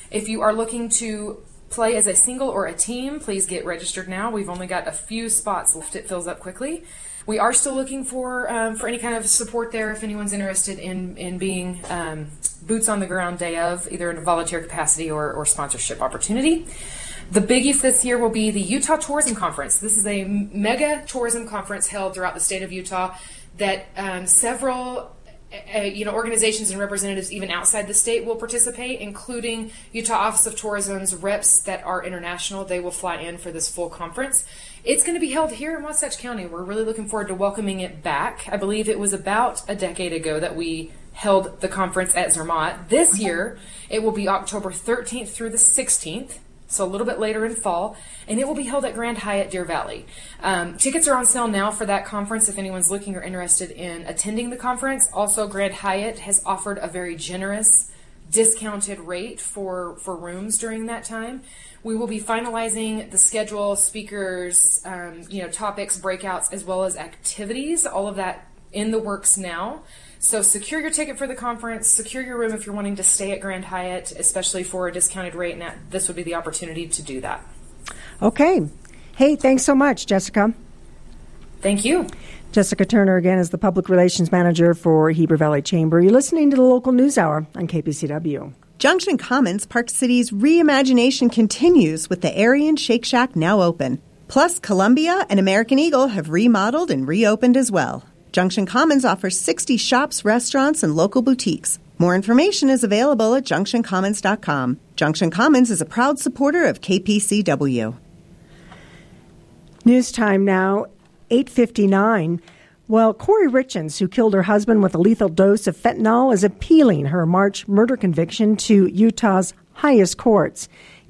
If you are looking to play as a single or a team, please get registered now. We've only got a few spots left. It fills up quickly. We are still looking for any kind of support there if anyone's interested in being boots on the ground day of, either in a volunteer capacity or sponsorship opportunity. The biggie for this year will be the Utah Tourism Conference. This is a mega tourism conference held throughout the state of Utah that several organizations and representatives even outside the state will participate, including Utah Office of Tourism's reps that are international. They will fly in for this full conference. It's going to be held here in Wasatch County. We're really looking forward to welcoming it back. I believe it was about a decade ago that we held the conference at Zermatt. This year, it will be October 13th through the 16th, so a little bit later in fall, and it will be held at Grand Hyatt Deer Valley. Tickets are on sale now for that conference if anyone's looking or interested in attending the conference. Also, Grand Hyatt has offered a very generous discounted rate for rooms during that time. We will be finalizing the schedule, speakers, topics, breakouts, as well as activities, all of that in the works now. So secure your ticket for the conference, secure your room if you're wanting to stay at Grand Hyatt, especially for a discounted rate, and this would be the opportunity to do that. Okay. Hey, thanks so much, Jessica. Thank you. Jessica Turner, again, is the Public Relations Manager for Heber Valley Chamber. You're listening to the Local News Hour on KPCW. Junction Commons, Park City's reimagination continues with the Aryan Shake Shack now open. Plus, Columbia and American Eagle have remodeled and reopened as well. Junction Commons offers 60 shops, restaurants, and local boutiques. More information is available at junctioncommons.com. Junction Commons is a proud supporter of KPCW. News time now, 8:59. Well, Corey Richens, who killed her husband with a lethal dose of fentanyl, is appealing her March murder conviction to Utah's highest courts.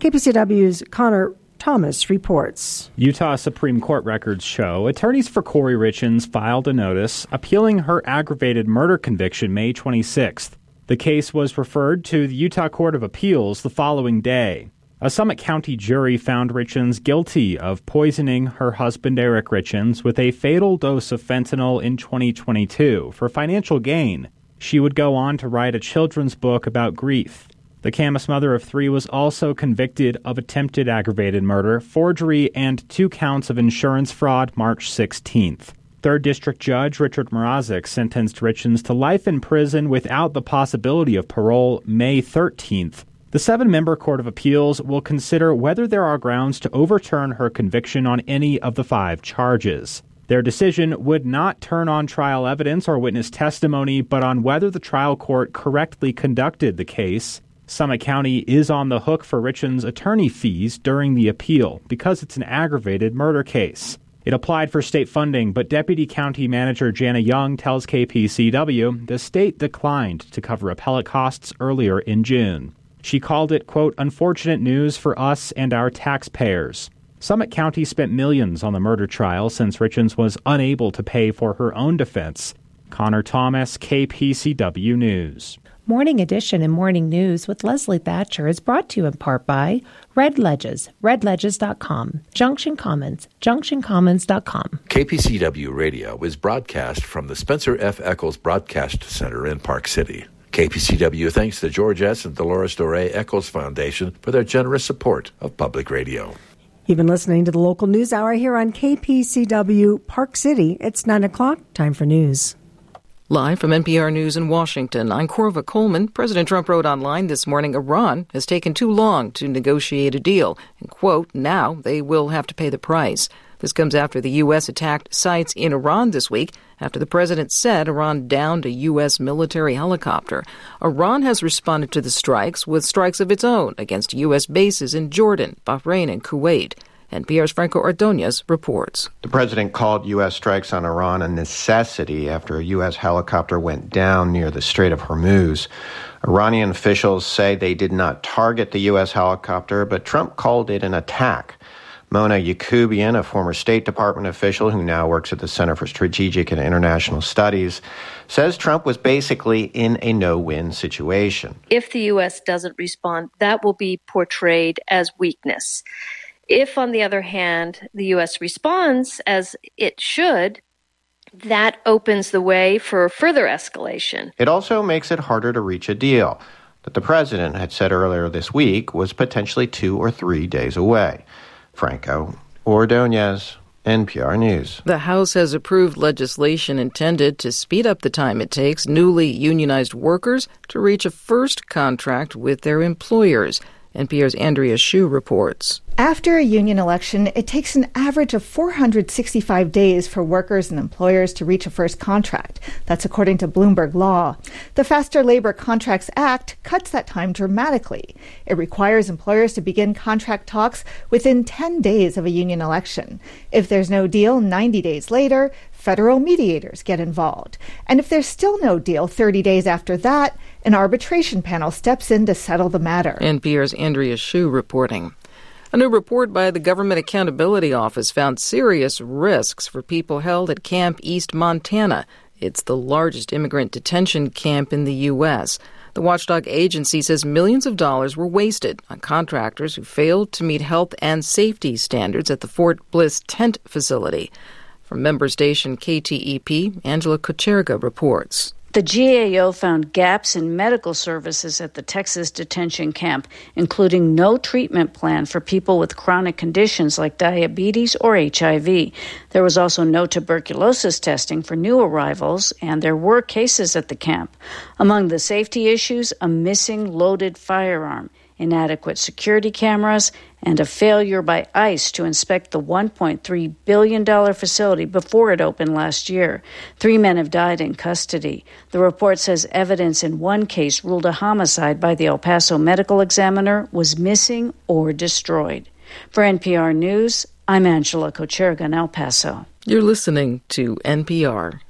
KPCW's Connor Thomas reports. Utah Supreme Court records show attorneys for Corey Richens filed a notice appealing her aggravated murder conviction May 26th. The case was referred to the Utah Court of Appeals the following day. A Summit County jury found Richens guilty of poisoning her husband Eric Richens with a fatal dose of fentanyl in 2022 for financial gain. She would go on to write a children's book about grief. The Camas mother of three was also convicted of attempted aggravated murder, forgery, and 2 counts of insurance fraud March 16th. 3rd District Judge Richard Mrazek sentenced Richens to life in prison without the possibility of parole May 13th. The 7-member Court of Appeals will consider whether there are grounds to overturn her conviction on any of the 5 charges. Their decision would not turn on trial evidence or witness testimony, but on whether the trial court correctly conducted the case. Summit County is on the hook for Richens' attorney fees during the appeal because it's an aggravated murder case. It applied for state funding, but Deputy County Manager Jana Young tells KPCW the state declined to cover appellate costs earlier in June. She called it, quote, unfortunate news for us and our taxpayers. Summit County spent millions on the murder trial since Richens was unable to pay for her own defense. Connor Thomas, KPCW News. Morning Edition and Morning News with Leslie Thatcher is brought to you in part by Red Ledges, redledges.com, Junction Commons, junctioncommons.com. KPCW Radio is broadcast from the Spencer F. Eccles Broadcast Center in Park City. KPCW thanks the George S. and Dolores Doré Eccles Foundation for their generous support of public radio. You've been listening to the Local News Hour here on KPCW Park City. It's 9 o'clock. Time for news. Live from NPR News in Washington, I'm Corva Coleman. President Trump wrote online this morning Iran has taken too long to negotiate a deal. And, quote, now they will have to pay the price. This comes after the U.S. attacked sites in Iran this week, after the president said Iran downed a U.S. military helicopter. Iran has responded to the strikes with strikes of its own against U.S. bases in Jordan, Bahrain, and Kuwait. NPR's Franco Ordonez reports. The president called U.S. strikes on Iran a necessity after a U.S. helicopter went down near the Strait of Hormuz. Iranian officials say they did not target the U.S. helicopter, but Trump called it an attack. Mona Yacoubian, a former State Department official who now works at the Center for Strategic and International Studies, says Trump was basically in a no-win situation. If the U.S. doesn't respond, that will be portrayed as weakness. If, on the other hand, the U.S. responds as it should, that opens the way for further escalation. It also makes it harder to reach a deal. that the president had said earlier this week was potentially 2 or 3 days away. Franco Ordonez, NPR News. The House has approved legislation intended to speed up the time it takes newly unionized workers to reach a first contract with their employers. NPR's Andrea Hsu reports. After a union election, it takes an average of 465 days for workers and employers to reach a first contract. That's according to Bloomberg Law. The Faster Labor Contracts Act cuts that time dramatically. It requires employers to begin contract talks within 10 days of a union election. If there's no deal 90 days later, federal mediators get involved. And if there's still no deal 30 days after that, an arbitration panel steps in to settle the matter. NPR's Andrea Hsu reporting. A new report by the Government Accountability Office found serious risks for people held at Camp East Montana. It's the largest immigrant detention camp in the U.S. The watchdog agency says millions of dollars were wasted on contractors who failed to meet health and safety standards at the Fort Bliss tent facility. From member station KTEP, Angela Kocherga reports. The GAO found gaps in medical services at the Texas detention camp, including no treatment plan for people with chronic conditions like diabetes or HIV. There was also no tuberculosis testing for new arrivals, and there were cases at the camp. Among the safety issues, a missing loaded firearm, inadequate security cameras, and a failure by ICE to inspect the $1.3 billion facility before it opened last year. 3 men have died in custody. The report says evidence in one case ruled a homicide by the El Paso medical examiner was missing or destroyed. For NPR News, I'm Angela Kocherga in El Paso. You're listening to NPR.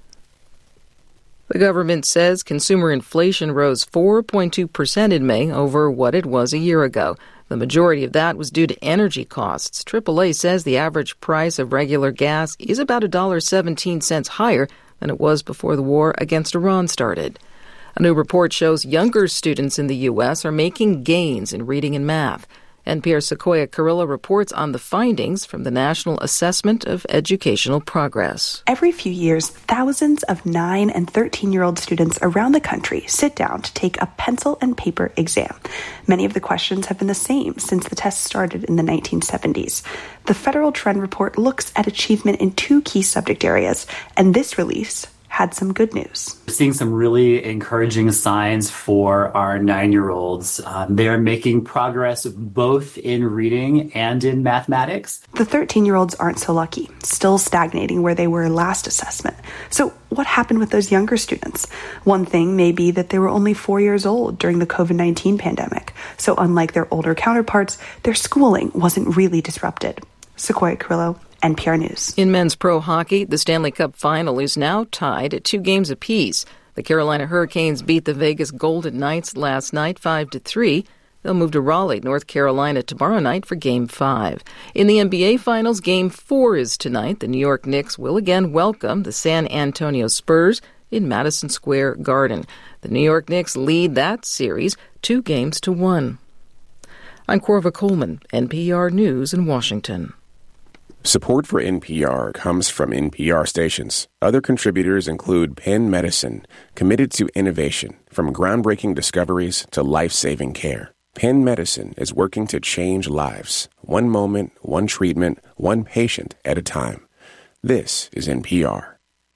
The government says consumer inflation rose 4.2% in May over what it was a year ago. The majority of that was due to energy costs. AAA says the average price of regular gas is about $1.17 higher than it was before the war against Iran started. A new report shows younger students in the U.S. are making gains in reading and math. NPR's Sequoia Carrillo reports on the findings from the National Assessment of Educational Progress. Every few years, thousands of 9 and 13-year-old students around the country sit down to take a pencil and paper exam. Many of the questions have been the same since the test started in the 1970s. The Federal Trend Report looks at achievement in 2 key subject areas, and this release had some good news. We're seeing some really encouraging signs for our 9-year-olds. They are making progress both in reading and in mathematics. The 13-year-olds aren't so lucky, still stagnating where they were last assessment. So what happened with those younger students? One thing may be that they were only 4 years old during the COVID-19 pandemic. So unlike their older counterparts, their schooling wasn't really disrupted. Sequoia Carrillo, NPR News. In men's pro hockey, the Stanley Cup final is now tied at 2 games apiece. The Carolina Hurricanes beat the Vegas Golden Knights last night 5-3. They'll move to Raleigh, North Carolina tomorrow night for Game 5. In the NBA Finals, Game 4 is tonight. The New York Knicks will again welcome the San Antonio Spurs in Madison Square Garden. The New York Knicks lead that series 2-1. I'm Corva Coleman, NPR News in Washington. Support for NPR comes from NPR stations. Other contributors include Penn Medicine, committed to innovation, from groundbreaking discoveries to life-saving care. Penn Medicine is working to change lives, one moment, one treatment, one patient at a time. This is NPR.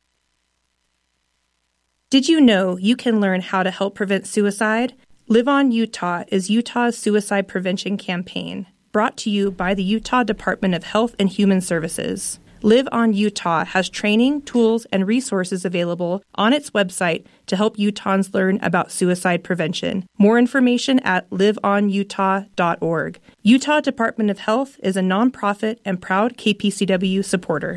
Did you know you can learn how to help prevent suicide? Live On Utah is Utah's suicide prevention campaign, brought to you by the Utah Department of Health and Human Services. Live On Utah has training, tools, and resources available on its website to help Utahns learn about suicide prevention. More information at liveonutah.org. Utah Department of Health is a nonprofit and proud KPCW supporter.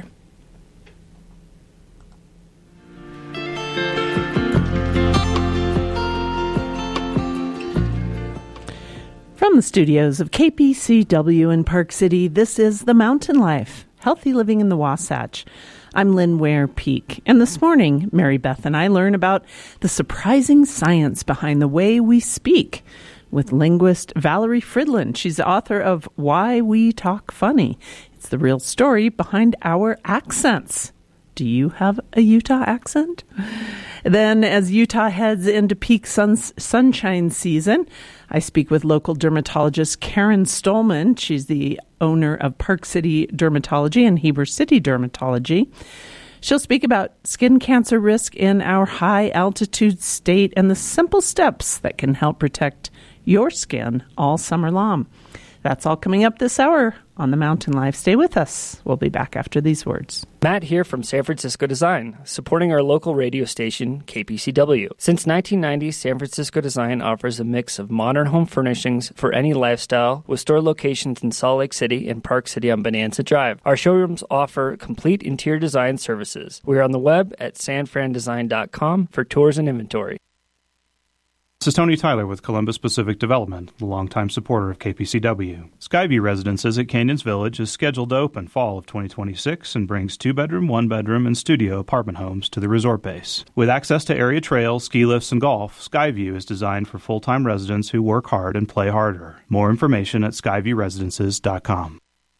From the studios of KPCW in Park City, this is The Mountain Life, Healthy Living in the Wasatch. I'm Lynn Ware-Peak, and this morning, Mary Beth and I learn about the surprising science behind the way we speak with linguist Valerie Fridland. She's the author of Why We Talk Funny. It's the real story behind our accents. Do you have a Utah accent? Then, as Utah heads into peak sunshine season, I speak with local dermatologist Karen Stolman. She's the owner of Park City Dermatology and Heber City Dermatology. She'll speak about skin cancer risk in our high-altitude state and the simple steps that can help protect your skin all summer long. That's all coming up this hour on The Mountain Life. Stay with us. We'll be back after these words. Matt here from San Francisco Design, supporting our local radio station, KPCW. Since 1990, San Francisco Design offers a mix of modern home furnishings for any lifestyle, with store locations in Salt Lake City and Park City on Bonanza Drive. Our showrooms offer complete interior design services. We are on the web at sanfrandesign.com for tours and inventory. This is Tony Tyler with Columbus Pacific Development, the longtime supporter of KPCW. Skyview Residences at Canyons Village is scheduled to open fall of 2026 and brings 2-bedroom, 1-bedroom, and studio apartment homes to the resort base. With access to area trails, ski lifts, and golf, Skyview is designed for full-time residents who work hard and play harder. More information at skyviewresidences.com.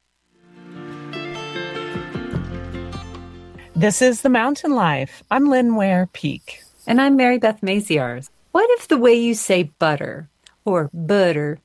This is The Mountain Life. I'm Lynn Ware Peak. And I'm Mary Beth Maziarz. What if the way you say butter or butter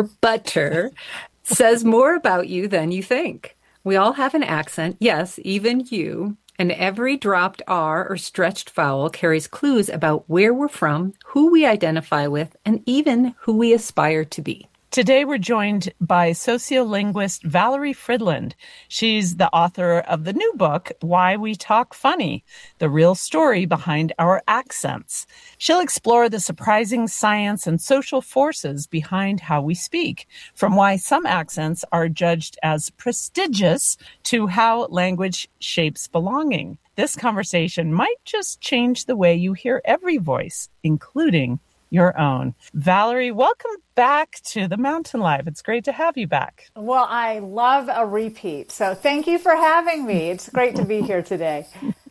says more about you than you think? We all have an accent, yes, even you, and every dropped R or stretched vowel carries clues about where we're from, who we identify with, and even who we aspire to be. Today we're joined by sociolinguist Valerie Fridland. She's the author of the new book, Why We Talk Funny, the real story behind our accents. She'll explore the surprising science and social forces behind how we speak, from why some accents are judged as prestigious to how language shapes belonging. This conversation might just change the way you hear every voice, including your own. Valerie, welcome back to The Mountain Life. It's great to have you back. Well, I love a repeat, so thank you for having me. It's great to be here today.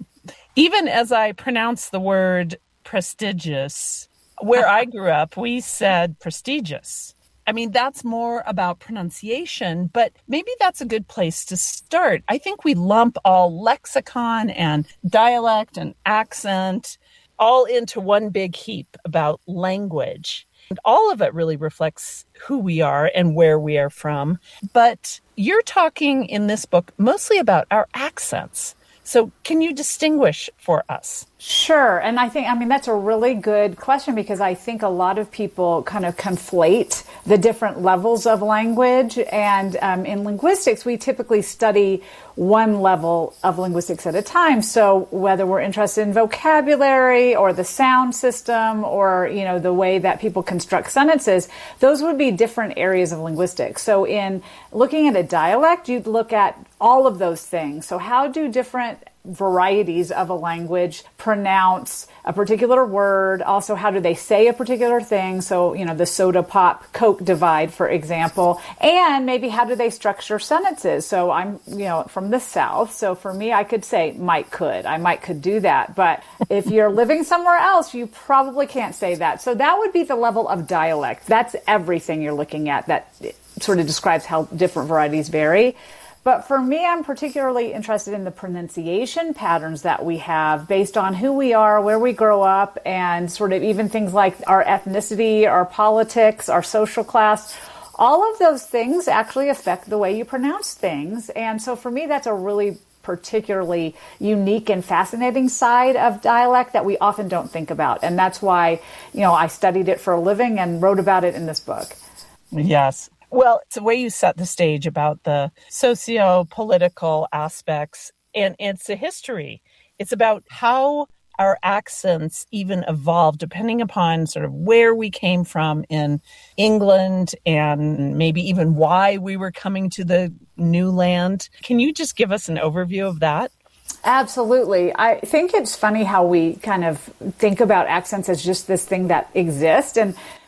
Even as I pronounce the word prestigious, where I grew up, we said prestigious. I mean, that's more about pronunciation, but maybe that's a good place to start. I think we lump all lexicon and dialect and accent all into one big heap about language. And all of it really reflects who we are and where we are from. But you're talking in this book mostly about our accents. So can you distinguish for us? Sure. And that's a really good question, because I think a lot of people kind of conflate the different levels of language. And in linguistics, we typically study one level of linguistics at a time. So whether we're interested in vocabulary or the sound system or, the way that people construct sentences, those would be different areas of linguistics. So in looking at a dialect, you'd look at all of those things. So how do different varieties of a language pronounce a particular word? Also, how do they say a particular thing? So, the soda pop Coke divide, for example. And maybe how do they structure sentences? So I'm, from the South. So for me, I could say might could. I might could do that. But if you're living somewhere else, you probably can't say that. So that would be the level of dialect. That's everything you're looking at. That sort of describes how different varieties vary. But for me, I'm particularly interested in the pronunciation patterns that we have based on who we are, where we grow up, and sort of even things like our ethnicity, our politics, our social class. All of those things actually affect the way you pronounce things. And so for me, that's a really particularly unique and fascinating side of dialect that we often don't think about. And that's why, I studied it for a living and wrote about it in this book. Yes. Well, it's the way you set the stage about the socio-political aspects, and it's a history. It's about how our accents even evolved depending upon sort of where we came from in England and maybe even why we were coming to the new land. Can you just give us an overview of that? Absolutely. I think it's funny how we kind of think about accents as just this thing that exists. And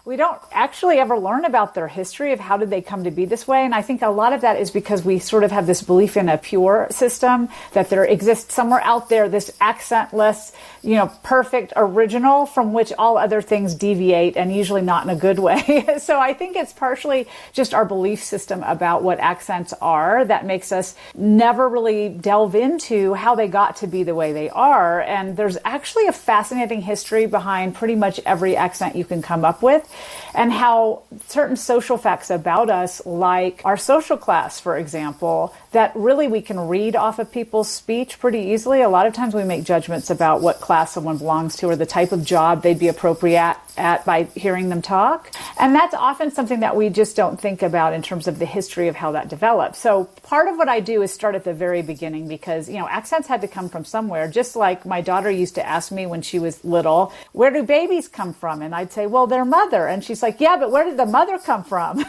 we don't actually ever learn about their history of how did they come to be this way. And I think a lot of that is because we sort of have this belief in a pure system, that there exists somewhere out there this accentless, perfect original from which all other things deviate, and usually not in a good way. So I think it's partially just our belief system about what accents are that makes us never really delve into how they got to be the way they are. And there's actually a fascinating history behind pretty much every accent you can come up with, and how certain social facts about us, like our social class, for example, that really we can read off of people's speech pretty easily. A lot of times we make judgments about what class someone belongs to or the type of job they'd be appropriate at by hearing them talk. And that's often something that we just don't think about in terms of the history of how that developed. So part of what I do is start at the very beginning, because, accents had to come from somewhere. Just like my daughter used to ask me when she was little, where do babies come from? And I'd say, well, their mother. And she's like, yeah, but where did the mother come from?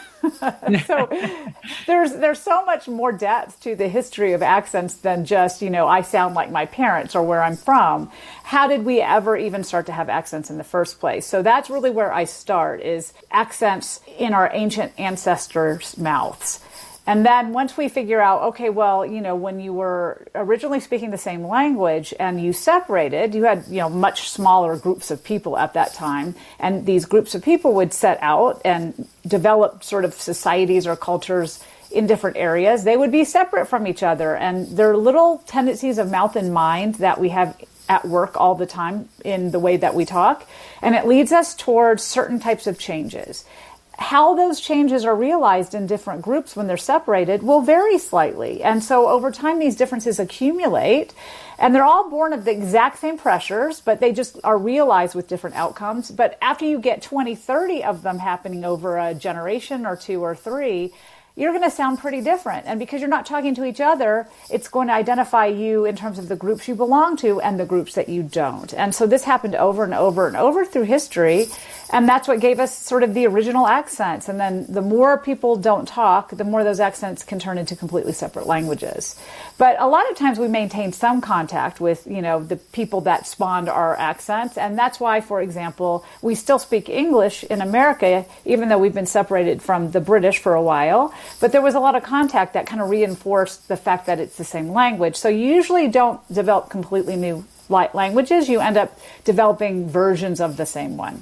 So there's so much more depth to the history of accents than just, I sound like my parents or where I'm from. How did we ever even start to have accents in the first place? So that's really where I start, is accents in our ancient ancestors' mouths. And then once we figure out, okay, well, when you were originally speaking the same language and you separated, you had, much smaller groups of people at that time. And these groups of people would set out and develop sort of societies or cultures in different areas. They would be separate from each other. And there are little tendencies of mouth and mind that we have at work all the time in the way that we talk. And it leads us towards certain types of changes. How those changes are realized in different groups when they're separated will vary slightly. And so over time, these differences accumulate, and they're all born of the exact same pressures, but they just are realized with different outcomes. But after you get 20, 30 of them happening over a generation or two or three, you're going to sound pretty different. And because you're not talking to each other, it's going to identify you in terms of the groups you belong to and the groups that you don't. And so this happened over and over and over through history. And that's what gave us sort of the original accents. And then the more people don't talk, the more those accents can turn into completely separate languages. But a lot of times we maintain some contact with, the people that spawned our accents. And that's why, for example, we still speak English in America, even though we've been separated from the British for a while. But there was a lot of contact that kind of reinforced the fact that it's the same language. So you usually don't develop completely new languages. You end up developing versions of the same one.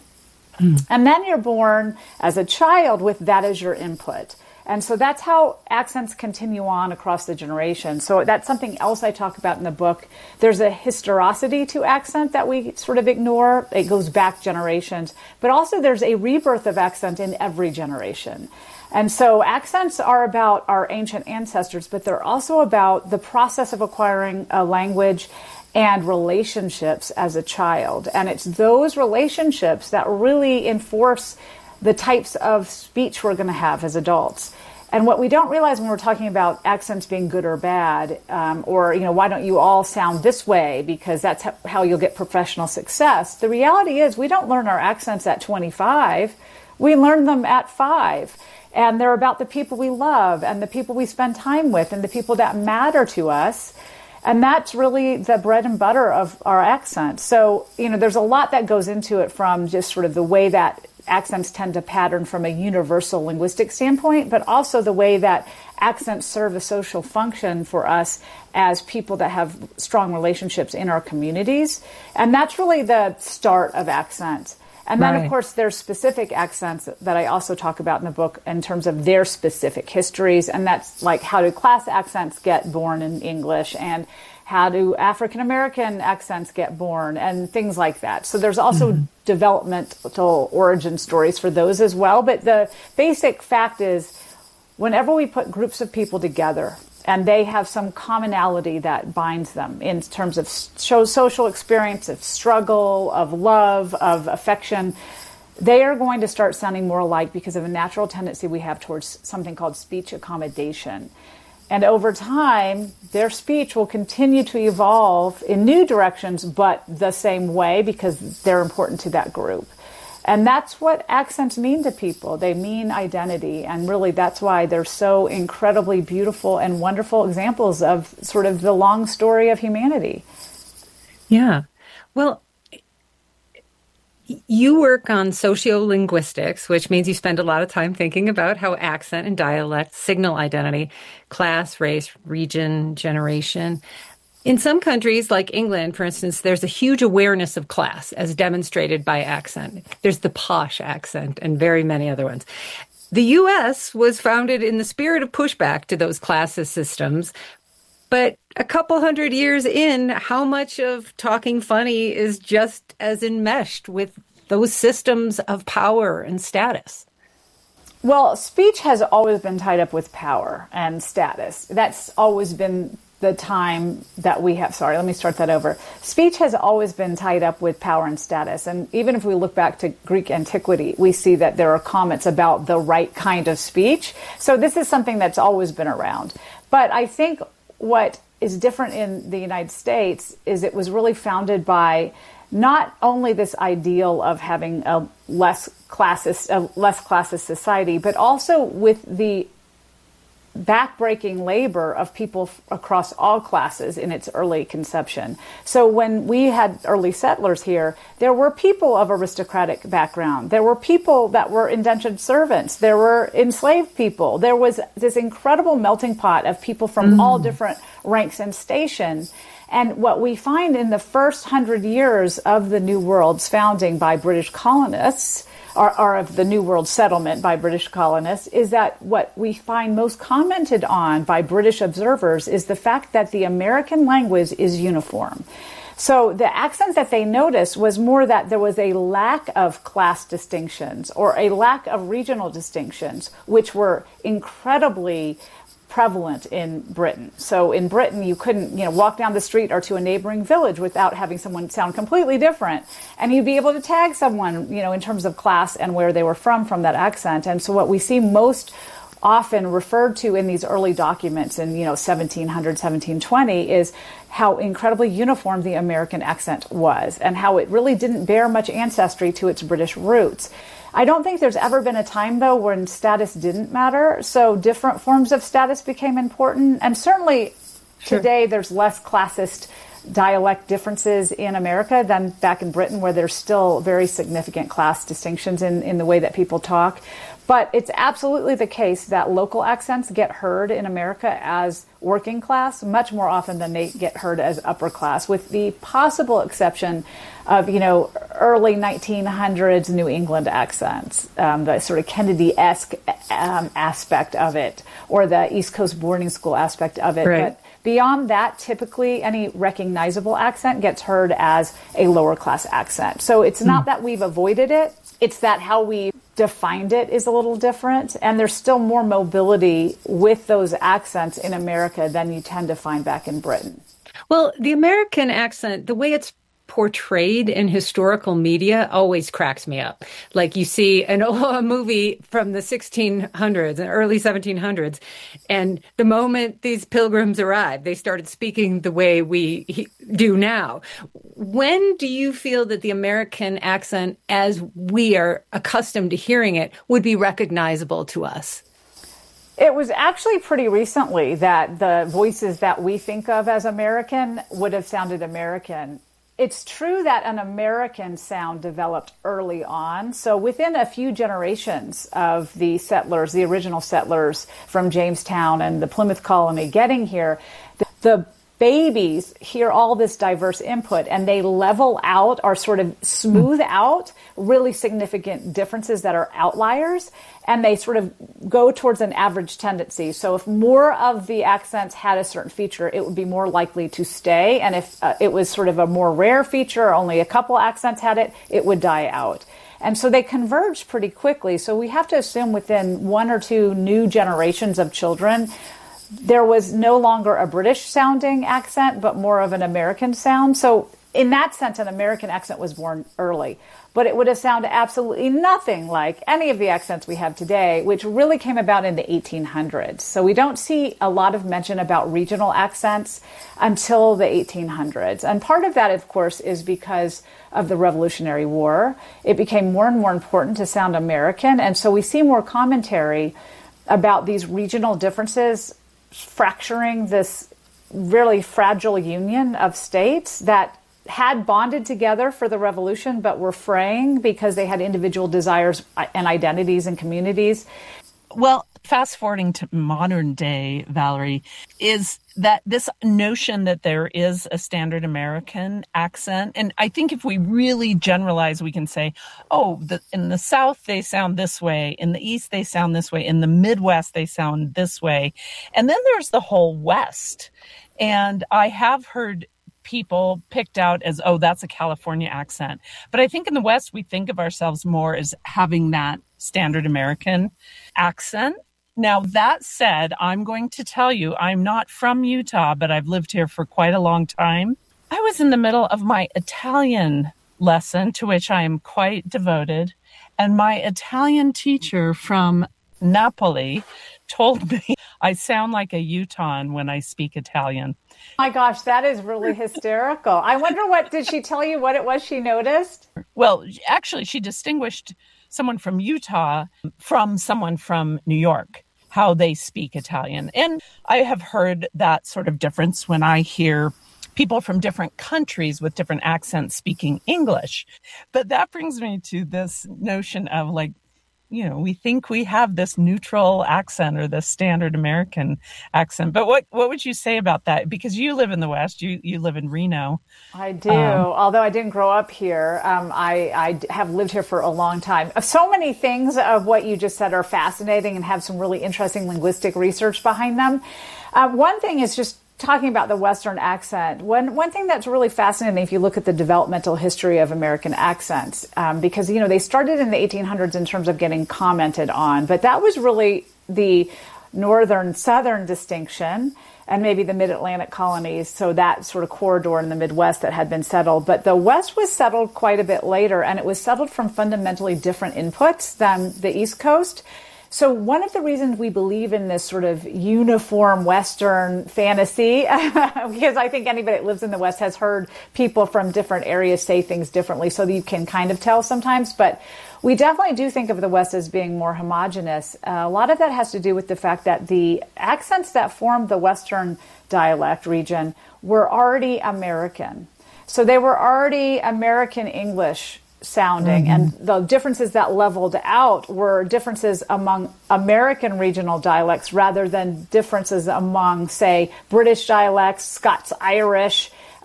And then you're born as a child with that as your input. And so that's how accents continue on across the generations. So that's something else I talk about in the book. There's a historicity to accent that we sort of ignore. It goes back generations. But also there's a rebirth of accent in every generation. And so accents are about our ancient ancestors, but they're also about the process of acquiring a language and relationships as a child. And it's those relationships that really enforce the types of speech we're going to have as adults. And what we don't realize when we're talking about accents being good or bad, or, why don't you all sound this way because that's how you'll get professional success. The reality is we don't learn our accents at 25. We learn them at 5. And they're about the people we love and the people we spend time with and the people that matter to us. And that's really the bread and butter of our accents. So, there's a lot that goes into it, from just sort of the way that accents tend to pattern from a universal linguistic standpoint, but also the way that accents serve a social function for us as people that have strong relationships in our communities. And that's really the start of accents. And then, of course, there's specific accents that I also talk about in the book in terms of their specific histories. And that's like, how do class accents get born in English, and how do African-American accents get born, and things like that. So there's also developmental origin stories for those as well. But the basic fact is, whenever we put groups of people together, and they have some commonality that binds them in terms of social experience, of struggle, of love, of affection, they are going to start sounding more alike because of a natural tendency we have towards something called speech accommodation. And over time, their speech will continue to evolve in new directions, but the same way, because they're important to that group. And that's what accents mean to people. They mean identity. And really, that's why they're so incredibly beautiful and wonderful examples of sort of the long story of humanity. Yeah. Well, You work on sociolinguistics, which means you spend a lot of time thinking about how accent and dialect signal identity, class, race, region, generation. In some countries, like England, for instance, there's a huge awareness of class as demonstrated by accent. There's the posh accent and very many other ones. The U.S. was founded in the spirit of pushback to those classist systems. But a couple hundred years in, how much of talking funny is just as enmeshed with those systems of power and status? Well, speech has always been tied up with power and status. That's always been the time that we have. Sorry, let me start that over. Speech has always been tied up with power and status. And even if we look back to Greek antiquity, we see that there are comments about the right kind of speech. So this is something that's always been around. But I think what is different in the United States is it was really founded by not only this ideal of having a less classist society, but also with the backbreaking labor of people across all classes in its early conception. So when we had early settlers here, there were people of aristocratic background. There were people that were indentured servants. There were enslaved people. There was this incredible melting pot of people from all different ranks and stations. And what we find in the first 100 years of the New World's founding by British colonists, or of the New World settlement by British colonists, is that what we find most commented on by British observers is the fact that the American language is uniform. So the accent that they noticed was more that there was a lack of class distinctions or a lack of regional distinctions, which were incredibly prevalent in Britain. So in Britain, you couldn't, walk down the street or to a neighboring village without having someone sound completely different. And you'd be able to tag someone, in terms of class and where they were from that accent. And so what we see most often referred to in these early documents in, 1700, 1720 is how incredibly uniform the American accent was and how it really didn't bear much ancestry to its British roots. I don't think there's ever been a time, though, when status didn't matter. So different forms of status became important. And certainly today there's less classist dialect differences in America than back in Britain, where there's still very significant class distinctions in the way that people talk. But it's absolutely the case that local accents get heard in America as working class much more often than they get heard as upper class, with the possible exception of, early 1900s New England accents, the sort of Kennedy-esque aspect of it, or the East Coast boarding school aspect of it. Right. But beyond that, typically any recognizable accent gets heard as a lower class accent. So it's not that we've avoided it, it's that how we defined it is a little different, and there's still more mobility with those accents in America than you tend to find back in Britain. Well, the American accent, the way it's portrayed in historical media always cracks me up. Like you see a movie from the 1600s and early 1700s, and the moment these pilgrims arrived, they started speaking the way we do now. When do you feel that the American accent, as we are accustomed to hearing it, would be recognizable to us? It was actually pretty recently that the voices that we think of as American would have sounded American. It's true that an American sound developed early on. So within a few generations of the settlers, the original settlers from Jamestown and the Plymouth colony getting here, the babies hear all this diverse input and they level out or sort of smooth out really significant differences that are outliers, and they sort of go towards an average tendency. So if more of the accents had a certain feature, it would be more likely to stay. And if it was sort of a more rare feature, only a couple accents had it, it would die out. And so they converged pretty quickly. So we have to assume within one or two new generations of children, there was no longer a British sounding accent, but more of an American sound. So in that sense, an American accent was born early, but it would have sounded absolutely nothing like any of the accents we have today, which really came about in the 1800s. So we don't see a lot of mention about regional accents until the 1800s. And part of that, of course, is because of the Revolutionary War. It became more and more important to sound American. And so we see more commentary about these regional differences fracturing this really fragile union of states that had bonded together for the revolution, but were fraying because they had individual desires and identities and communities. Well, fast forwarding to modern day, Valerie, is that this notion that there is a standard American accent. And I think if we really generalize, we can say, in the South, they sound this way. In the East, they sound this way. In the Midwest, they sound this way. And then there's the whole West. And I have heard people picked out as, that's a California accent. But I think in the West, we think of ourselves more as having that standard American accent. Now, that said, I'm going to tell you, I'm not from Utah, but I've lived here for quite a long time. I was in the middle of my Italian lesson, to which I am quite devoted, and my Italian teacher from Napoli told me I sound like a Utahn when I speak Italian. My gosh, that is really hysterical. I wonder did she tell you what it was she noticed? Well, actually, she distinguished someone from Utah from someone from New York, how they speak Italian. And I have heard that sort of difference when I hear people from different countries with different accents speaking English. But that brings me to this notion of we think we have this neutral accent or this standard American accent. But what would you say about that? Because you live in the West, you live in Reno. I do. Although I didn't grow up here, I have lived here for a long time. So many things of what you just said are fascinating and have some really interesting linguistic research behind them. One thing is just talking about the Western accent. One thing that's really fascinating if you look at the developmental history of American accents, because, they started in the 1800s in terms of getting commented on, but that was really the northern-southern distinction and maybe the mid-Atlantic colonies, so that sort of corridor in the Midwest that had been settled. But the West was settled quite a bit later, and it was settled from fundamentally different inputs than the East Coast. So one of the reasons we believe in this sort of uniform Western fantasy, because I think anybody that lives in the West has heard people from different areas say things differently, so that you can kind of tell sometimes. But we definitely do think of the West as being more homogenous. A lot of that has to do with the fact that the accents that formed the Western dialect region were already American. So they were already American English sounding, and the differences that leveled out were differences among American regional dialects rather than differences among, say, British dialects, Scots-Irish,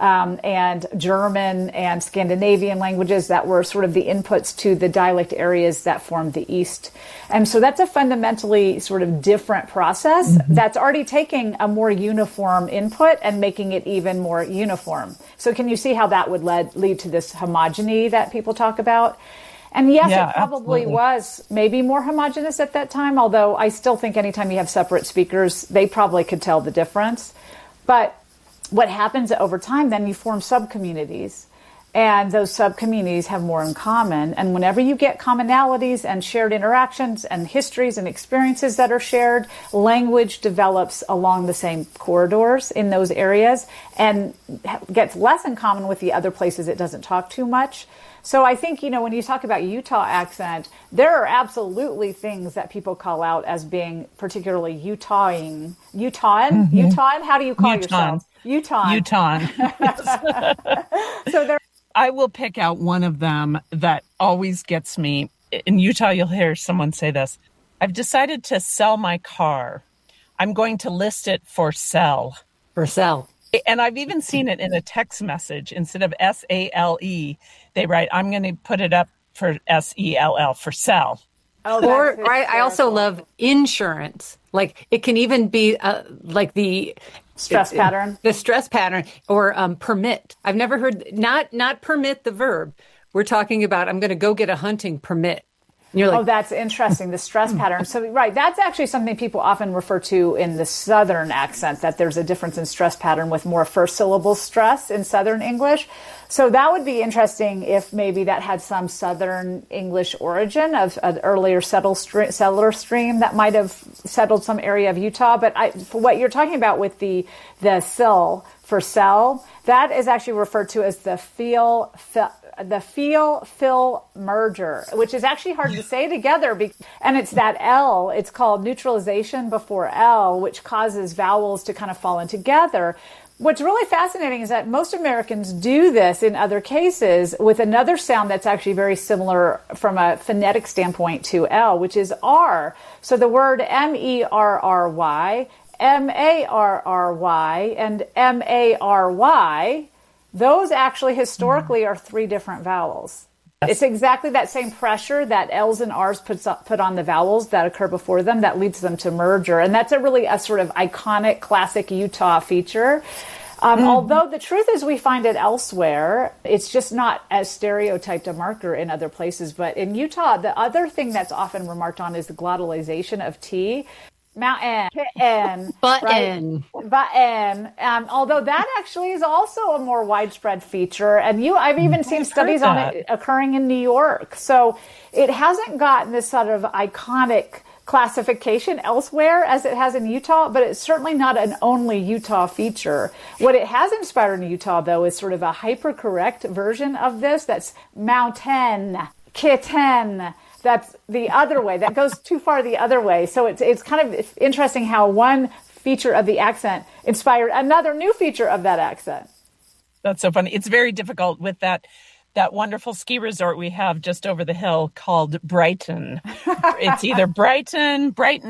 and German and Scandinavian languages that were sort of the inputs to the dialect areas that formed the East. And so that's a fundamentally sort of different process that's already taking a more uniform input and making it even more uniform. So can you see how that would lead to this homogeny that people talk about? And yes, it probably was maybe more homogenous at that time, although I still think anytime you have separate speakers, they probably could tell the difference. But what happens over time, then you form sub-communities, and those sub-communities have more in common. And whenever you get commonalities and shared interactions and histories and experiences that are shared, language develops along the same corridors in those areas and gets less in common with the other places it doesn't talk too much. So I think, when you talk about Utah accent, there are absolutely things that people call out as being particularly Utahn? How do you call yourself? Utahn. So I will pick out one of them that always gets me. In Utah, you'll hear someone say this: I've decided to sell my car. I'm going to list it for sale. For sale. And I've even seen it in a text message. Instead of S-A-L-E, they write, I'm going to put it up for S-E-L-L, for sell. Or I also love insurance. Like it can even be like the stress pattern. The stress pattern or permit. I've never heard, not permit the verb. We're talking about I'm going to go get a hunting permit. And you're like, that's interesting, the stress pattern. So, right, that's actually something people often refer to in the Southern accent, that there's a difference in stress pattern with more first syllable stress in Southern English. So that would be interesting if maybe that had some Southern English origin of an earlier settler stream that might have settled some area of Utah. But for what you're talking about with the sill for sell, that is actually referred to as the feel-fill merger, which is actually hard to say together. And it's that L, it's called neutralization before L, which causes vowels to kind of fall in together. What's really fascinating is that most Americans do this in other cases with another sound that's actually very similar from a phonetic standpoint to L, which is R. So the word M-E-R-R-Y, M-A-R-R-Y, and M-A-R-Y, those actually historically are three different vowels. It's exactly that same pressure that L's and R's put on the vowels that occur before them that leads them to merger. And that's a sort of iconic, classic Utah feature. Although the truth is we find it elsewhere. It's just not as stereotyped a marker in other places. But in Utah, the other thing that's often remarked on is the glottalization of T. Mountain, N, button, button. Although that actually is also a more widespread feature, and I've even seen studies on it occurring in New York. So it hasn't gotten this sort of iconic classification elsewhere as it has in Utah, but it's certainly not an only Utah feature. What it has inspired in Utah, though, is sort of a hypercorrect version of this. That's mountain, kitten. That's the other way. That goes too far the other way. So it's kind of interesting how one feature of the accent inspired another new feature of that accent. That's so funny. It's very difficult with that wonderful ski resort we have just over the hill called Brighton. It's either Brighton.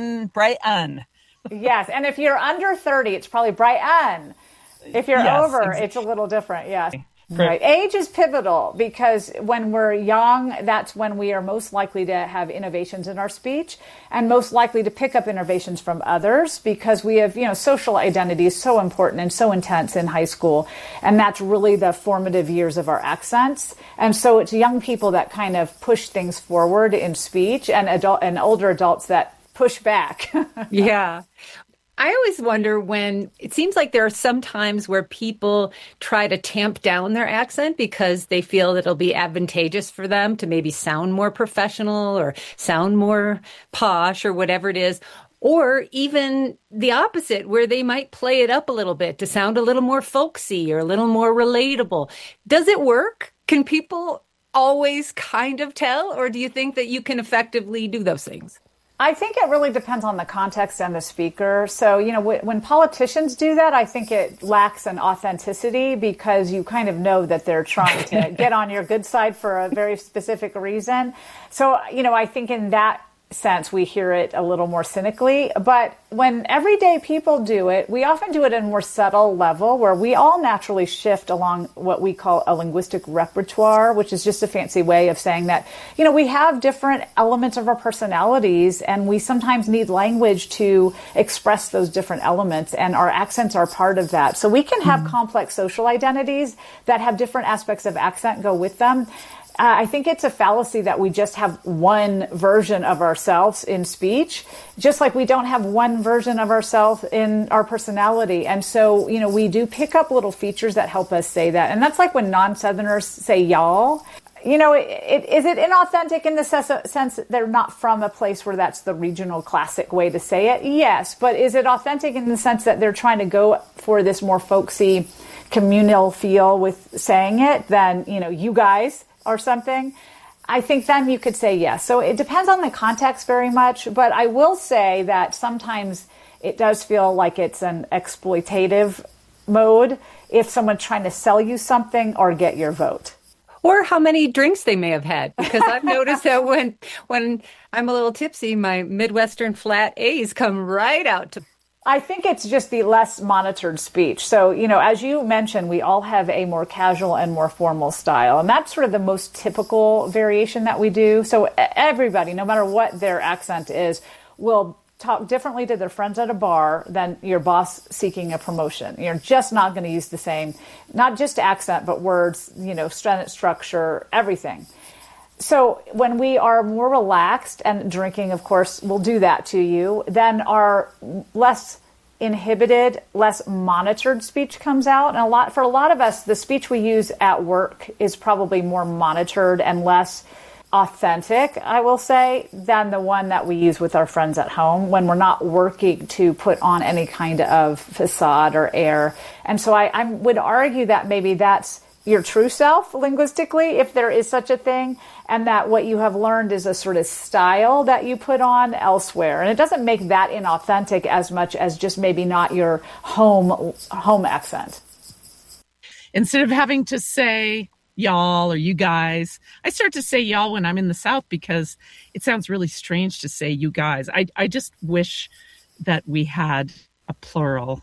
Yes, and if you're under 30, it's probably Brighton. If you're over, it's a little different, yes. Right. Age is pivotal because when we're young, that's when we are most likely to have innovations in our speech and most likely to pick up innovations from others because we have, social identity is so important and so intense in high school. And that's really the formative years of our accents. And so it's young people that kind of push things forward in speech and older adults that push back. Yeah. I always wonder when it seems like there are some times where people try to tamp down their accent because they feel that it'll be advantageous for them to maybe sound more professional or sound more posh or whatever it is. Or even the opposite, where they might play it up a little bit to sound a little more folksy or a little more relatable. Does it work? Can people always kind of tell? Or do you think that you can effectively do those things? I think it really depends on the context and the speaker. So, when politicians do that, I think it lacks an authenticity because you kind of know that they're trying to get on your good side for a very specific reason. So, I think in that sense, we hear it a little more cynically. But when everyday people do it, we often do it at a more subtle level where we all naturally shift along what we call a linguistic repertoire, which is just a fancy way of saying that, we have different elements of our personalities and we sometimes need language to express those different elements, and our accents are part of that. So we can have complex social identities that have different aspects of accent go with them. I think it's a fallacy that we just have one version of ourselves in speech, just like we don't have one version of ourselves in our personality. And so, we do pick up little features that help us say that. And that's like when non-Southerners say y'all. Is it inauthentic in the sense that they're not from a place where that's the regional classic way to say it? Yes. But is it authentic in the sense that they're trying to go for this more folksy communal feel with saying it than, you guys or something? I think then you could say yes. So it depends on the context very much, but I will say that sometimes it does feel like it's an exploitative mode if someone's trying to sell you something or get your vote. Or how many drinks they may have had, because I've noticed that when I'm a little tipsy, my Midwestern flat A's come right out to. I think it's just the less monitored speech. So, as you mentioned, we all have a more casual and more formal style. And that's sort of the most typical variation that we do. So everybody, no matter what their accent is, will talk differently to their friends at a bar than your boss seeking a promotion. You're just not going to use the same, not just accent, but words, sentence structure, everything. So when we are more relaxed, and drinking, of course, will do that to you, then our less inhibited, less monitored speech comes out. And for a lot of us, the speech we use at work is probably more monitored and less authentic, I will say, than the one that we use with our friends at home when we're not working to put on any kind of facade or air. And so I would argue that maybe that's your true self linguistically, if there is such a thing, and that what you have learned is a sort of style that you put on elsewhere. And it doesn't make that inauthentic as much as just maybe not your home accent. Instead of having to say y'all or you guys, I start to say y'all when I'm in the South because it sounds really strange to say you guys. I just wish that we had a plural.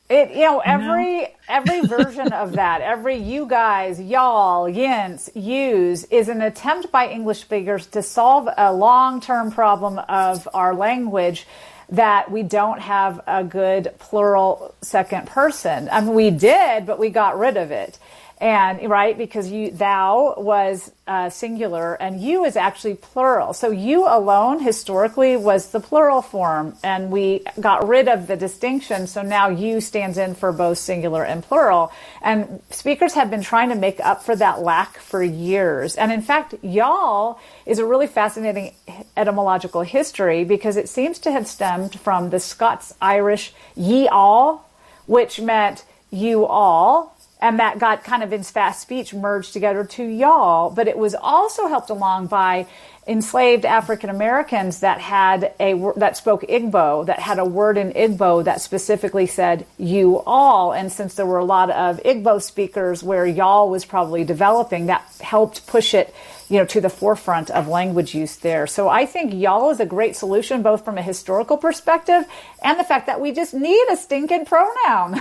Every version of that, every you guys, y'all, yints, yous, is an attempt by English speakers to solve a long-term problem of our language, that we don't have a good plural second person. I mean, we did, but we got rid of it. And right, because thou was singular and you is actually plural. So you alone historically was the plural form, and we got rid of the distinction. So now you stands in for both singular and plural. And speakers have been trying to make up for that lack for years. And in fact, y'all is a really fascinating etymological history, because it seems to have stemmed from the Scots-Irish ye all, which meant you all. And that got kind of in fast speech merged together to y'all. But it was also helped along by enslaved African Americans that spoke Igbo, that had a word in Igbo that specifically said you all. And since there were a lot of Igbo speakers where y'all was probably developing, that helped push it, to the forefront of language use there. So I think y'all is a great solution, both from a historical perspective and the fact that we just need a stinking pronoun.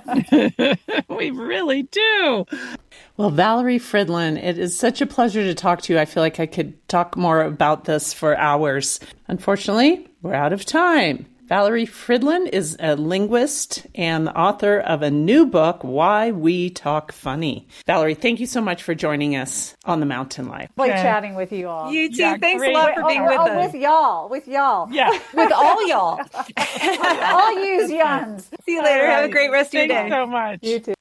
We really do. Well, Valerie Fridland, it is such a pleasure to talk to you. I feel like I could talk more about this for hours. Unfortunately, we're out of time. Valerie Fridland is a linguist and the author of a new book, Why We Talk Funny. Valerie, thank you so much for joining us on The Mountain Life. Like chatting with you all. You too. Yeah, thanks a lot for being with us. With y'all. Yeah. With all y'all. All yous, yuns. See you later. Have a great rest of your day. Thanks so much. You too.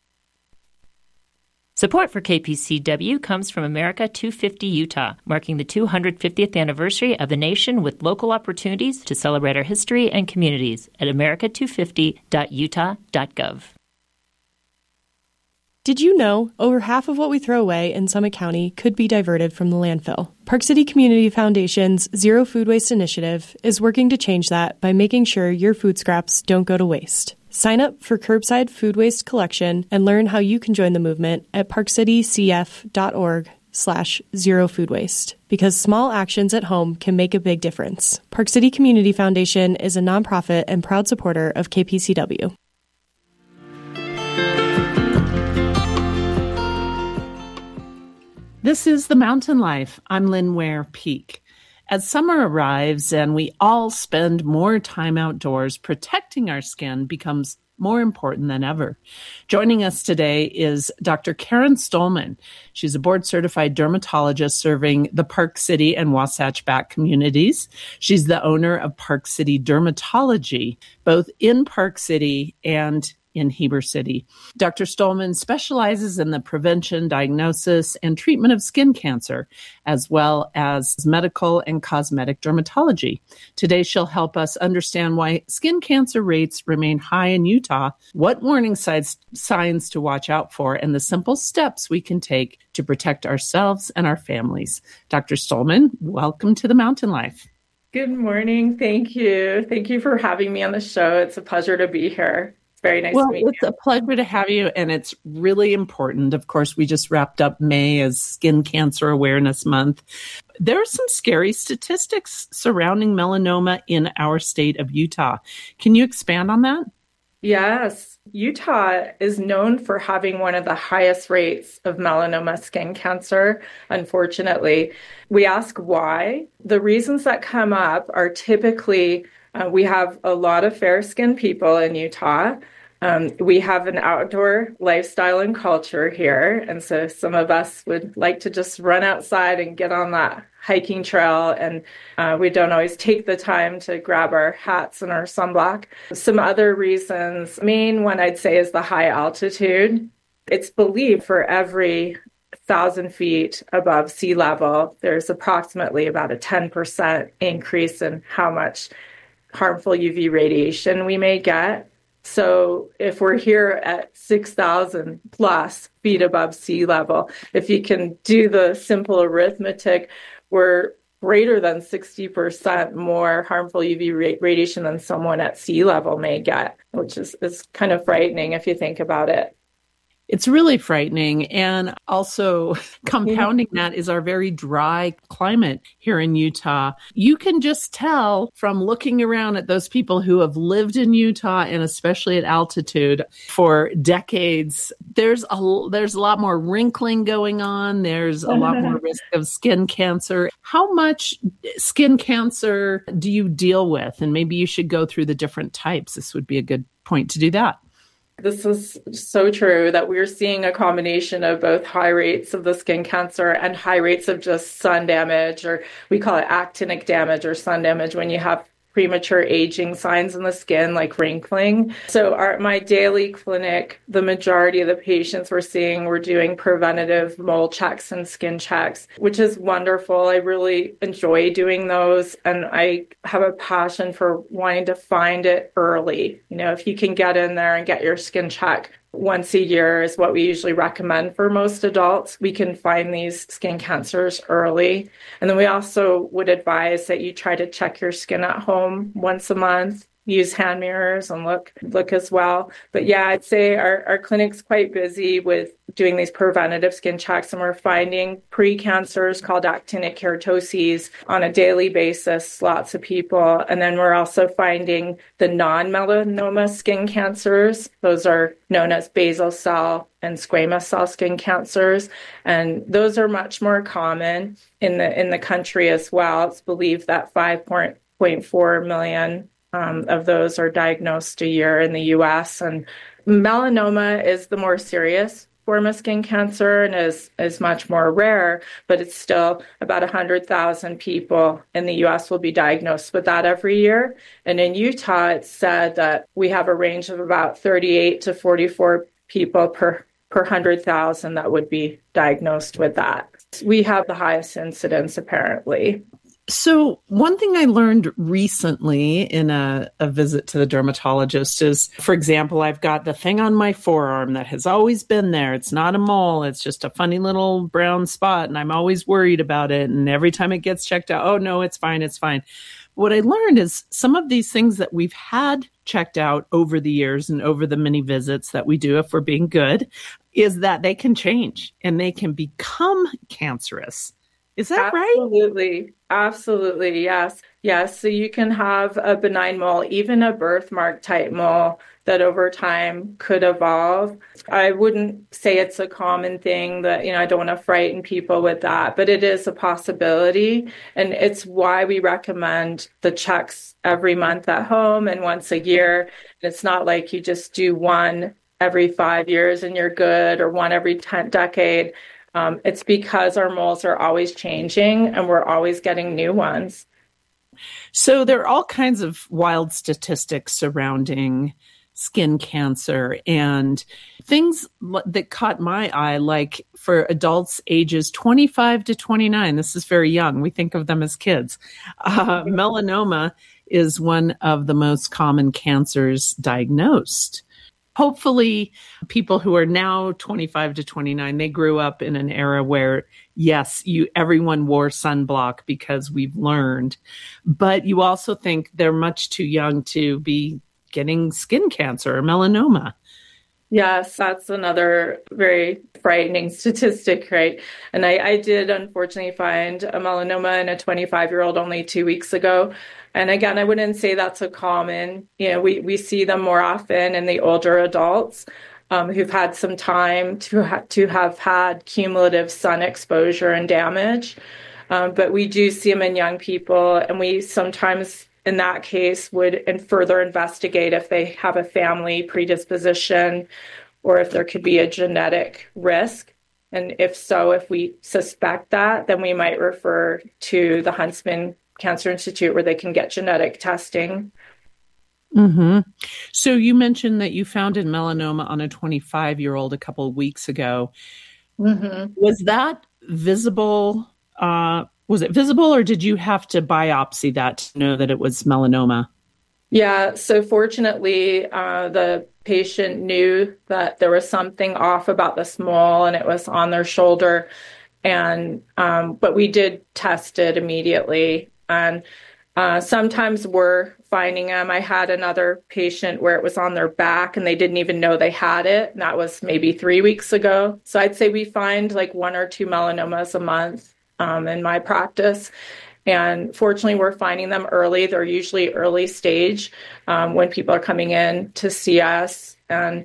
Support for KPCW comes from America 250 Utah, marking the 250th anniversary of the nation with local opportunities to celebrate our history and communities at america250.utah.gov. Did you know over half of what we throw away in Summit County could be diverted from the landfill? Park City Community Foundation's Zero Food Waste Initiative is working to change that by making sure your food scraps don't go to waste. Sign up for curbside food waste collection and learn how you can join the movement at parkcitycf.org/zerofoodwaste. Because small actions at home can make a big difference. Park City Community Foundation is a nonprofit and proud supporter of KPCW. This is The Mountain Life. I'm Lynn Ware Peak. As summer arrives and we all spend more time outdoors, protecting our skin becomes more important than ever. Joining us today is Dr. Karen Stolman. She's a board-certified dermatologist serving the Park City and Wasatch Back communities. She's the owner of Park City Dermatology, both in Park City and in Heber City. Dr. Stolman specializes in the prevention, diagnosis, and treatment of skin cancer, as well as medical and cosmetic dermatology. Today, she'll help us understand why skin cancer rates remain high in Utah, what warning signs to watch out for, and the simple steps we can take to protect ourselves and our families. Dr. Stolman, welcome to The Mountain Life. Good morning. Thank you. Thank you for having me on the show. It's a pleasure to be here. Very nice to meet you. It's a pleasure to have you, and it's really important. Of course, we just wrapped up May as Skin Cancer Awareness Month. There are some scary statistics surrounding melanoma in our state of Utah. Can you expand on that? Yes. Utah is known for having one of the highest rates of melanoma skin cancer, unfortunately. We ask why. The reasons that come up are typically we have a lot of fair-skinned people in Utah. We have an outdoor lifestyle and culture here. And so some of us would like to just run outside and get on that hiking trail. And we don't always take the time to grab our hats and our sunblock. Some other reasons, main one I'd say is the high altitude. It's believed for every 1,000 feet above sea level, there's approximately about a 10% increase in how much harmful UV radiation we may get. So if we're here at 6,000 plus feet above sea level, if you can do the simple arithmetic, we're greater than 60% more harmful UV radiation than someone at sea level may get, which is kind of frightening if you think about it. It's really frightening. And also compounding that is our very dry climate here in Utah. You can just tell from looking around at those people who have lived in Utah and especially at altitude for decades. There's a lot more wrinkling going on. There's a lot more risk of skin cancer. How much skin cancer do you deal with? And maybe you should go through the different types. This would be a good point to do that. This is so true that we're seeing a combination of both high rates of the skin cancer and high rates of just sun damage, or we call it actinic damage or sun damage, when you have premature aging signs in the skin like wrinkling. So my daily clinic, the majority of the patients we're seeing, we're doing preventative mole checks and skin checks, which is wonderful. I really enjoy doing those, and I have a passion for wanting to find it early. If you can get in there and get your skin check once a year is what we usually recommend for most adults. We can find these skin cancers early. And then we also would advise that you try to check your skin at home once a month, use hand mirrors and look as well. But yeah, I'd say our clinic's quite busy with doing these preventative skin checks, and we're finding pre-cancers called actinic keratoses on a daily basis, lots of people. And then we're also finding the non-melanoma skin cancers. Those are known as basal cell and squamous cell skin cancers. And those are much more common in the country as well. It's believed that 5.4 million of those are diagnosed a year in the U.S. And melanoma is the more serious form of skin cancer and is much more rare, but it's still about 100,000 people in the U.S. will be diagnosed with that every year. And in Utah, it's said that we have a range of about 38 to 44 people per 100,000 that would be diagnosed with that. We have the highest incidence, apparently. So one thing I learned recently in a visit to the dermatologist is, for example, I've got the thing on my forearm that has always been there. It's not a mole. It's just a funny little brown spot, and I'm always worried about it. And every time it gets checked out, oh, no, it's fine. It's fine. What I learned is some of these things that we've had checked out over the years and over the many visits that we do, if we're being good, is that they can change and they can become cancerous. Is that right? Absolutely. Yes. So you can have a benign mole, even a birthmark type mole that over time could evolve. I wouldn't say it's a common thing that, I don't want to frighten people with that, but it is a possibility. And it's why we recommend the checks every month at home and once a year. And it's not like you just do one every 5 years and you're good, or one every decade. It's because our moles are always changing and we're always getting new ones. So there are all kinds of wild statistics surrounding skin cancer and things that caught my eye, like for adults ages 25 to 29. This is very young. We think of them as kids. Melanoma is one of the most common cancers diagnosed. Hopefully, people who are now 25 to 29, they grew up in an era where, yes, everyone wore sunblock because we've learned. But you also think they're much too young to be getting skin cancer or melanoma. Yes, that's another very frightening statistic, right? And I did unfortunately find a melanoma in a 25-year-old only 2 weeks ago. And again, I wouldn't say that's a common, we see them more often in the older adults who've had some time to have had cumulative sun exposure and damage. But we do see them in young people, and we sometimes in that case would further investigate if they have a family predisposition or if there could be a genetic risk. And if so, if we suspect that, then we might refer to the Huntsman Cancer Institute where they can get genetic testing. Mm-hmm. So you mentioned that you found a melanoma on a 25-year-old a couple of weeks ago. Mm-hmm. Was that visible? Was it visible, or did you have to biopsy that to know that it was melanoma? Yeah, so fortunately, the patient knew that there was something off about this mole and it was on their shoulder. And but we did test it immediately. And sometimes we're finding them. I had another patient where it was on their back and they didn't even know they had it. And that was maybe 3 weeks ago. So I'd say we find like 1 or 2 melanomas a month in my practice. And fortunately, we're finding them early. They're usually early stage when people are coming in to see us. And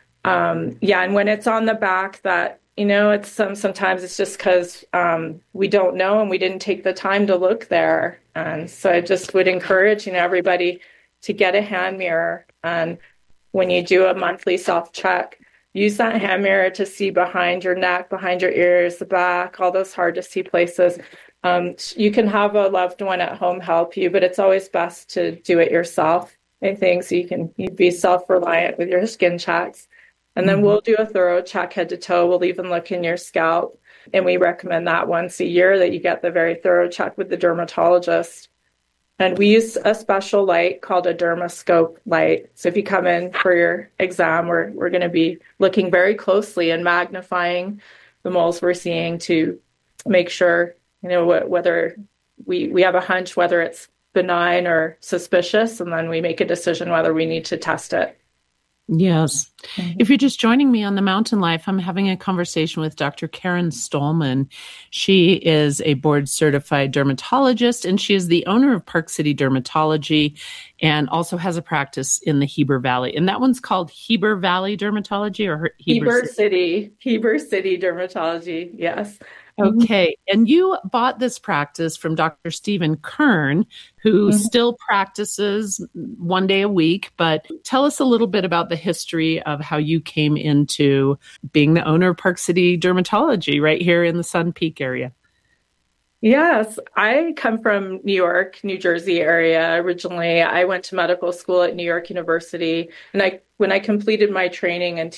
and when it's on the back, that it's sometimes it's just because we don't know and we didn't take the time to look there. And so I just would encourage everybody to get a hand mirror. And when you do a monthly self-check, use that hand mirror to see behind your neck, behind your ears, the back, all those hard to see places. You can have a loved one at home help you, but it's always best to do it yourself, I think, so you'd be self-reliant with your skin checks. And then we'll do a thorough check head to toe. We'll even look in your scalp. And we recommend that once a year that you get the very thorough check with the dermatologist. And we use a special light called a dermascope light. So if you come in for your exam, we're going to be looking very closely and magnifying the moles we're seeing to make sure whether we have a hunch whether it's benign or suspicious, and then we make a decision whether we need to test it. Yes. If you're just joining me on The Mountain Life, I'm having a conversation with Dr. Karen Stolman. She is a board-certified dermatologist, and she is the owner of Park City Dermatology and also has a practice in the Heber Valley. And that one's called Heber Valley Dermatology or Heber City Dermatology, yes. Okay. And you bought this practice from Dr. Stephen Kern, who still practices 1 day a week. But tell us a little bit about the history of how you came into being the owner of Park City Dermatology right here in the Sun Peak area. Yes, I come from New York, New Jersey area originally. I went to medical school at New York University. And when I completed my training in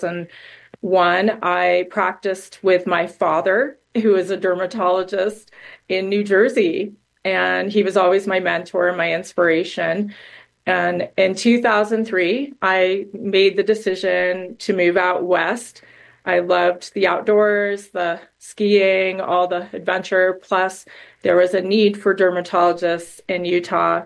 2001, I practiced with my father, who is a dermatologist in New Jersey. And he was always my mentor and my inspiration. And in 2003, I made the decision to move out west. I loved the outdoors, the skiing, all the adventure. Plus, there was a need for dermatologists in Utah.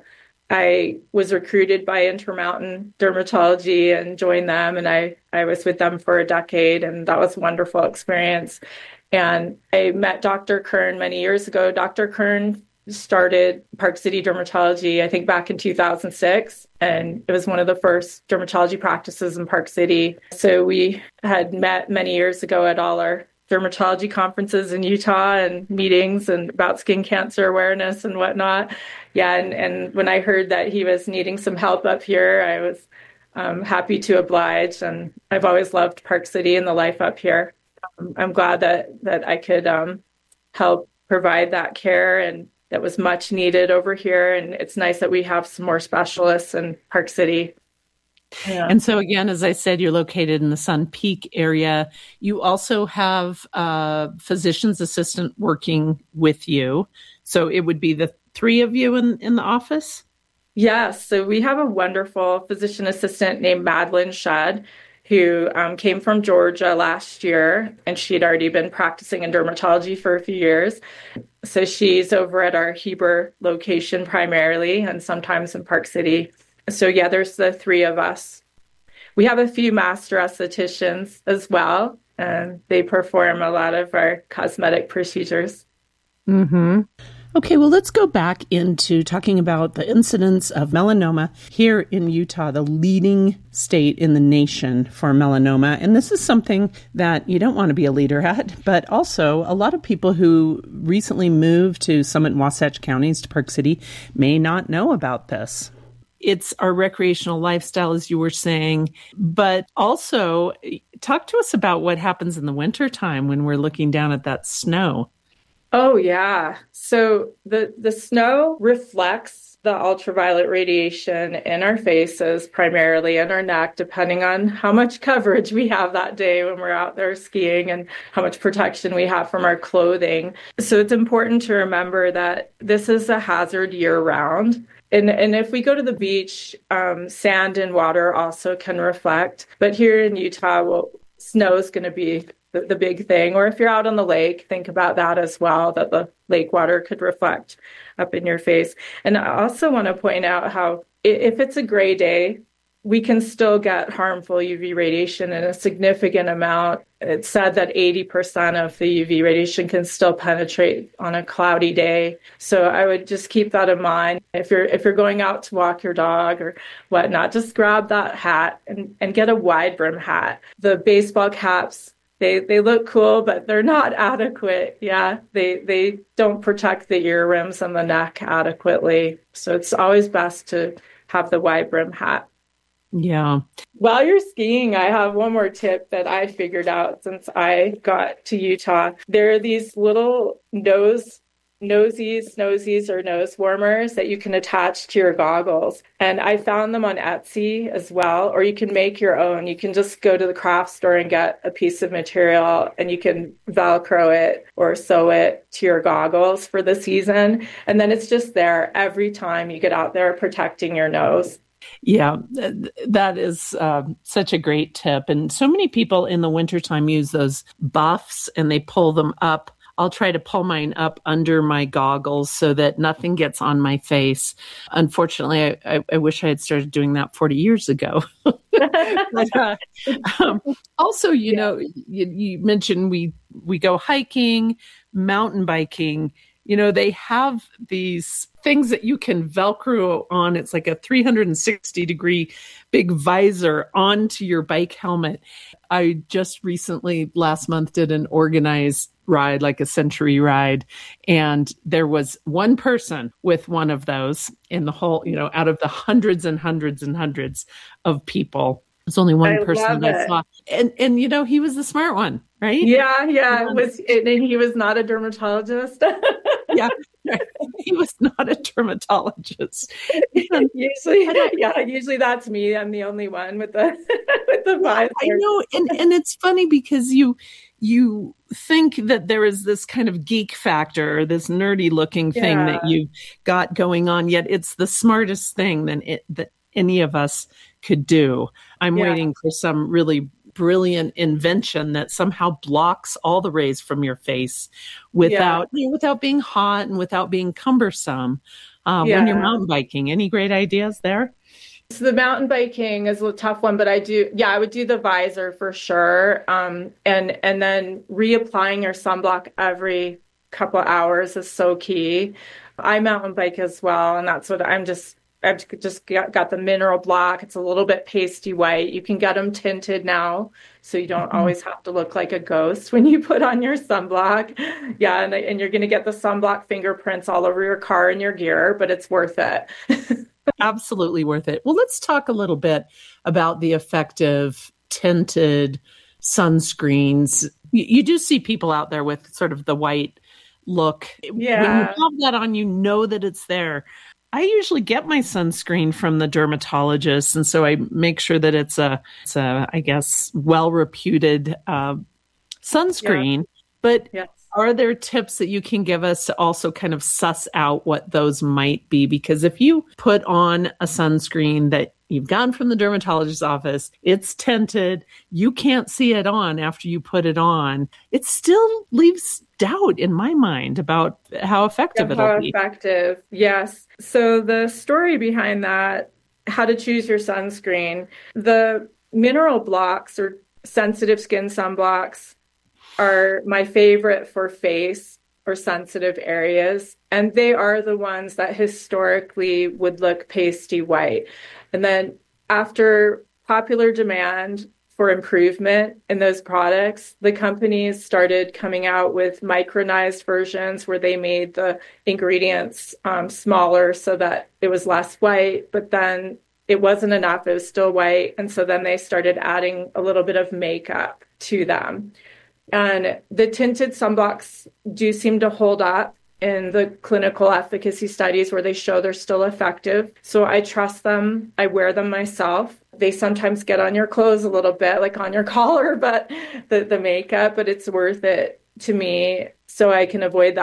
I was recruited by Intermountain Dermatology and joined them. And I was with them for a decade, and that was a wonderful experience. And I met Dr. Kern many years ago. Dr. Kern started Park City Dermatology, I think, back in 2006. And it was one of the first dermatology practices in Park City. So we had met many years ago at all our dermatology conferences in Utah and meetings and about skin cancer awareness and whatnot. Yeah, and when I heard that he was needing some help up here, I was happy to oblige. And I've always loved Park City and the life up here. I'm glad that I could help provide that care, and that was much needed over here. And it's nice that we have some more specialists in Park City. Yeah. And so again, as I said, you're located in the Sun Peak area. You also have a physician's assistant working with you. So it would be the three of you in the office? Yes. So we have a wonderful physician assistant named Madeline Shedd, who came from Georgia last year, and she had already been practicing in dermatology for a few years. So she's over at our Heber location primarily, and sometimes in Park City. So yeah, there's the three of us. We have a few master estheticians as well, and they perform a lot of our cosmetic procedures. Mm-hmm. Okay, well, let's go back into talking about the incidence of melanoma here in Utah, the leading state in the nation for melanoma. And this is something that you don't want to be a leader at, but also a lot of people who recently moved to Summit and Wasatch counties to Park City may not know about this. It's our recreational lifestyle, as you were saying, but also talk to us about what happens in the wintertime when we're looking down at that snow. Oh, yeah. So the snow reflects the ultraviolet radiation in our faces, primarily in our neck, depending on how much coverage we have that day when we're out there skiing and how much protection we have from our clothing. So it's important to remember that this is a hazard year-round. And if we go to the beach, sand and water also can reflect. But here in Utah, snow is going to be the big thing. Or if you're out on the lake, think about that as well, that the lake water could reflect up in your face. And I also want to point out how if it's a gray day, we can still get harmful UV radiation in a significant amount. It's said that 80% of the UV radiation can still penetrate on a cloudy day. So I would just keep that in mind. If you're going out to walk your dog or whatnot, just grab that hat and get a wide brim hat. The baseball caps, they look cool, but they're not adequate. Yeah, they don't protect the ear rims and the neck adequately. So it's always best to have the wide brim hat. Yeah. While you're skiing, I have one more tip that I figured out since I got to Utah. There are these little nosies or nose warmers that you can attach to your goggles. And I found them on Etsy as well, or you can make your own. You can just go to the craft store and get a piece of material and you can Velcro it or sew it to your goggles for the season. And then it's just there every time you get out there protecting your nose. Yeah, that is such a great tip. And so many people in the wintertime use those buffs and they pull them up. I'll try to pull mine up under my goggles so that nothing gets on my face. Unfortunately, I wish I had started doing that 40 years ago. But, also, you know, you mentioned we go hiking, mountain biking. You know, they have these things that you can Velcro on. It's like a 360-degree big visor onto your bike helmet. I just recently, last month, did an organized ride, like a century ride. And there was one person with one of those in the whole, you know, out of the hundreds and hundreds and hundreds of people. There's only one person that I saw. And, you know, he was the smart one, right? Yeah. And he was not a dermatologist. Yeah. He was not a dermatologist. Usually that's me. I'm the only one with the visor. I know, and it's funny because you think that there is this kind of geek factor, this nerdy looking thing that you've got going on, yet it's the smartest thing that any of us could do. I'm waiting for some really brilliant invention that somehow blocks all the rays from your face without being hot and without being cumbersome when you're mountain biking. Any great ideas there? So the mountain biking is a tough one, but I would do the visor for sure. And then reapplying your sunblock every couple of hours is so key. I mountain bike as well, and that's what I've just got the mineral block. It's a little bit pasty white. You can get them tinted now, so you don't always have to look like a ghost when you put on your sunblock. Yeah, and you're going to get the sunblock fingerprints all over your car and your gear, but it's worth it. Absolutely worth it. Well, let's talk a little bit about the effective tinted sunscreens. You do see people out there with sort of the white look. Yeah. When you have that on, you know that it's there. I usually get my sunscreen from the dermatologist, and so I make sure that it's a I guess, well-reputed sunscreen. Yeah. But are there tips that you can give us to also kind of suss out what those might be? Because if you put on a sunscreen that you've gotten from the dermatologist's office, it's tinted, you can't see it on after you put it on, it still leaves doubt in my mind about how effective it'll be. Effective, yes. So the story behind that, how to choose your sunscreen, the mineral blocks or sensitive skin sunblocks are my favorite for face or sensitive areas. And they are the ones that historically would look pasty white. And then after popular demand for improvement in those products, the companies started coming out with micronized versions where they made the ingredients smaller so that it was less white, but then it wasn't enough. It was still white. And so then they started adding a little bit of makeup to them. And the tinted sunblocks do seem to hold up in the clinical efficacy studies where they show they're still effective. So I trust them. I wear them myself. They sometimes get on your clothes a little bit, like on your collar, but the makeup, but it's worth it to me so I can avoid that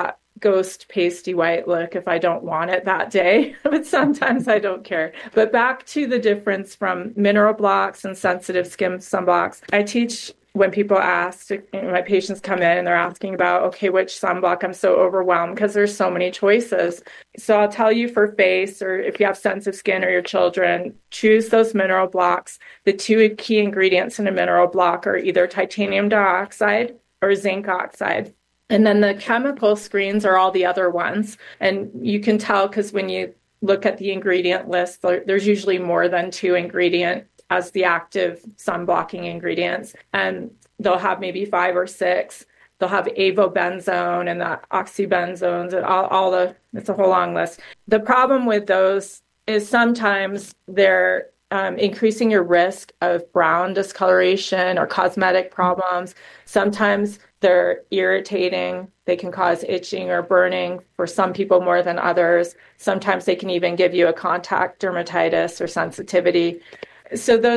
ghost pasty white look if I don't want it that day, but sometimes I don't care. But back to the difference from mineral blocks and sensitive skin sunblocks. I teach when people ask, my patients come in and they're asking about, okay, which sunblock? I'm so overwhelmed because there's so many choices. So I'll tell you for face, or if you have sensitive skin or your children, choose those mineral blocks. The two key ingredients in a mineral block are either titanium dioxide or zinc oxide. And then the chemical screens are all the other ones. And you can tell because when you look at the ingredient list, there's usually more than 2 ingredients as the active sun-blocking ingredients. And they'll have maybe 5 or 6. They'll have avobenzone and the oxybenzones and it's a whole long list. The problem with those is sometimes they're increasing your risk of brown discoloration or cosmetic problems. Sometimes they're irritating. They can cause itching or burning for some people more than others. Sometimes they can even give you a contact dermatitis or sensitivity. So those